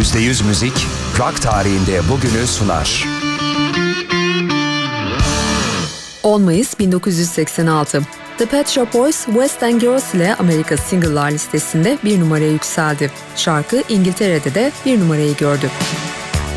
%100 müzik, rock tarihinde bugünü sunar. 10 Mayıs 1986. The Pet Shop Boys, West End Girls ile Amerika Single'lar listesinde bir numaraya yükseldi. Şarkı İngiltere'de de bir numarayı gördü.